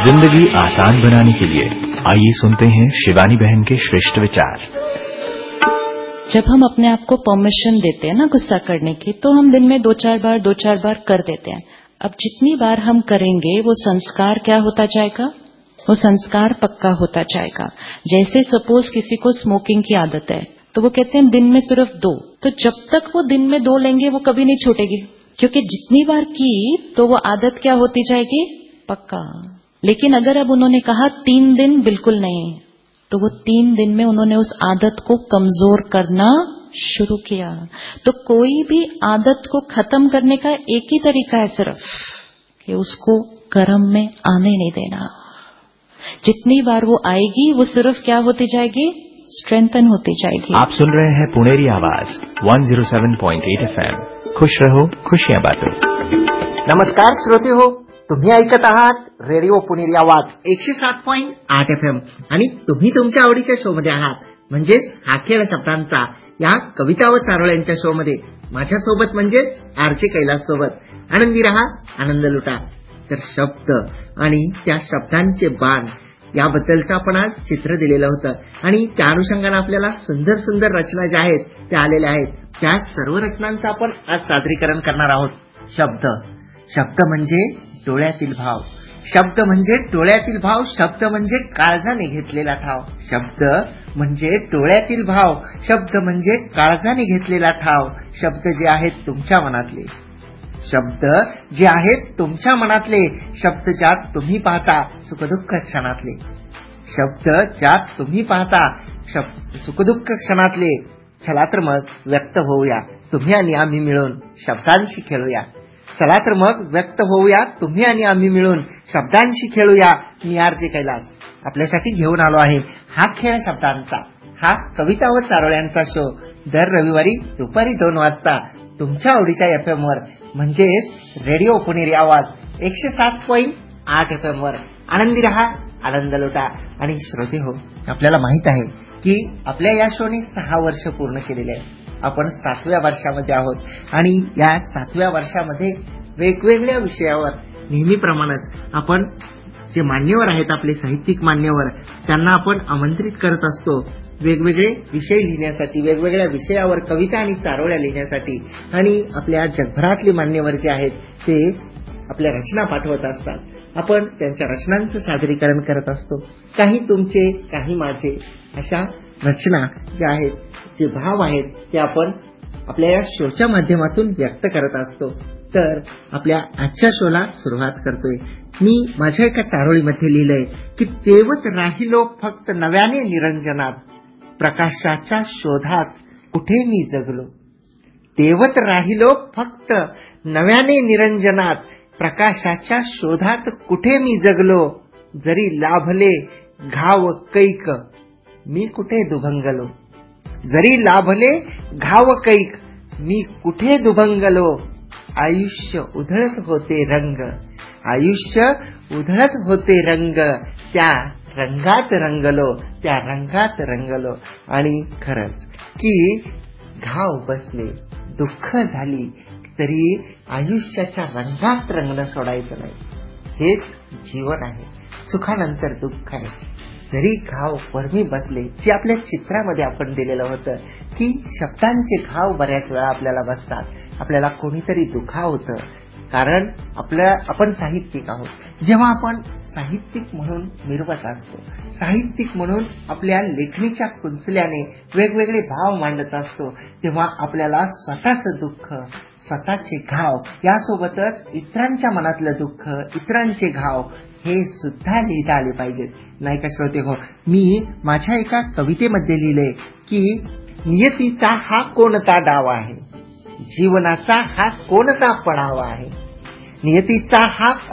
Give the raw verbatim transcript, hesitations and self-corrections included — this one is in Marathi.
जिंदगी आसान बनाने के लिए आइए सुनते हैं शिवानी बहन के श्रेष्ठ विचार। जब हम अपने आप को परमिशन देते हैं ना गुस्सा करने की, तो हम दिन में दो चार बार दो चार बार कर देते हैं। अब जितनी बार हम करेंगे वो संस्कार क्या होता जाएगा, वो संस्कार पक्का होता जाएगा। जैसे सपोज किसी को स्मोकिंग की आदत है, तो वो कहते हैं दिन में सिर्फ दो, तो जब तक वो दिन में दो लेंगे वो कभी नहीं छूटेगी, क्योंकि जितनी बार की तो वो आदत क्या होती जाएगी, पक्का। लेकिन अगर अब उन्होंने कहा तीन दिन बिल्कुल नहीं, तो वो तीन दिन में उन्होंने उस आदत को कमजोर करना शुरू किया। तो कोई भी आदत को खत्म करने का एक ही तरीका है सिर्फ, कि उसको कर्म में आने नहीं देना। जितनी बार वो आएगी वो सिर्फ क्या होती जाएगी, स्ट्रेंथन होती जाएगी। आप सुन रहे हैं पुनेरी आवाज एक सौ सात पॉइंट आठ एफ एम। खुश रहो, खुशियां बांटो। नमस्कार श्रोते हो, तुम्ही ऐकत आहात रेडिओ पुनेरी आवाज एकशे सात पॉइंट आठ एफ एम आणि तुम्ही तुमच्या आवडीच्या शो मध्ये आहात, म्हणजेच हा खेळ शब्दांचा या कविता व चारोळ्यांच्या शो मध्ये माझ्यासोबत म्हणजेच आरचे कैलास सोबत आनंदी रहा, आनंद लुटा। तर शब्द आणि त्या शब्दांचे बाण याबद्दलचं आपण आज चित्र दिलेलं होतं आणि त्या अनुषंगाने आपल्याला सुंदर सुंदर रचना ज्या आहेत त्या आलेल्या आहेत। त्या सर्व रचनांचं आपण आज सादरीकरण करणार आहोत। शब्द शब्द म्हणजे डोळ्यातील भाव, शब्द म्हणजे डोळ्यातील भाव, शब्द म्हणजे काळजाने घेतलेला ठाव, शब्द म्हणजे डोळ्यातील भाव, शब्द म्हणजे काळजाने घेतलेला ठाव, शब्द जे आहेत तुमच्या मनातले, शब्द जे आहेत तुमच्या मनातले, शब्द ज्यात तुम्ही पाहता सुखदुःख क्षणातले, शब्द ज्यात तुम्ही पाहता सुखदुःख क्षणातले। चला तर मग व्यक्त होऊया तुम्ही आणि आम्ही मिळून शब्दांशी खेळूया। चला तर मग व्यक्त होऊया तुम्ही आणि आम्ही मिळून शब्दांशी खेळूया। मी आरजे कैलास आपल्यासाठी घेऊन आलो आहे हा खेळ शब्दांचा, हा कविता व चारोळ्यांचा शो दर रविवारी दुपारी दोन वाजता तुमच्या आवडीच्या एफ एम वर, म्हणजे रेडिओ पुनेरी आवाज एकशे सात पॉइंट आठ एफ एम वर। आनंदी रहा, आनंद लुटा। आणि श्रोते हो, आपल्याला माहित आहे की आपल्या या शोने सहा वर्ष पूर्ण केलेले आहेत। आपण सातव्या वर्षामध्ये आहोत आणि या सातव्या वर्षामध्ये वेगवेगळ्या विषयावर नेहमीप्रमाणेच आपण जे मान्यवर आहेत, आपले साहित्यिक मान्यवर, त्यांना आपण आमंत्रित करत असतो वेगवेगळे विषय लिहिण्यासाठी, वेगवेगळ्या विषयावर कविता आणि चारोळ्या लिहिण्यासाठी। आणि आपल्या जगभरातले मान्यवर जे आहेत ते आपल्या रचना पाठवत असतात, आपण त्यांच्या रचनांचं सादरीकरण करत असतो। काही तुमचे, काही माझे, अशा रचना ज्या आहेत, जे भाव आहेत ते आपण आपल्या या शोच्या माध्यमातून व्यक्त करत असतो। तर आपल्या आजच्या शोला सुरुवात करतोय। मी माझ्या एका चारोळीमध्ये लिहिलंय की तेवत राहिलो फक्त नव्याने निरंजनात, प्रकाशाच्या शोधात कुठे मी जगलो। तेवत राहिलो फक्त नव्याने निरंजनात, प्रकाशाच्या शोधात कुठे मी जगलो। जरी लाभले घाव कैक मी कुठे दुभंगलो, जरी लाभले घाव कैक मी कुठे दुभंगलो। आयुष्य उधळत होते रंग, आयुष्य उधळत होते रंग, त्या रंगात रंगलो, त्या रंगात रंगलो। आणि खरंच की घाव बसले, दुःख झाली, तरी आयुष्याच्या रंगात रंगणं सोडायचं नाही। हेच जीवन आहे, सुखानंतर दुःख आहे। जरी घाव वर्मी बसले, जे आपल्या चित्रामध्ये आपण दिलेलं होतं की शब्दांचे घाव बऱ्याच वेळा आपल्याला बसतात, आपल्याला कोणीतरी दुखावतं, कारण आपल्या आपण साहित्यिक आहोत। जेव्हा आपण साहित्यिक म्हणून मिरवत असतो, साहित्यिक म्हणून आपल्या लेखणीच्या कुंचल्याने वेगवेगळे भाव मांडत असतो, तेव्हा आपल्याला स्वतःचं दुःख, स्वतःचे घाव, यासोबतच इतरांच्या मनातलं दुःख, इतरांचे घाव हे सुद्धा लिहिता आले पाहिजेत, नाही का श्रोते हो। मी माझ्या एका कवितेमध्ये लिहिलंय की नियतीचा हा कोणता डाव आहे, जीवनाचा हा कोणता पडाव आहे, नियतीचा हा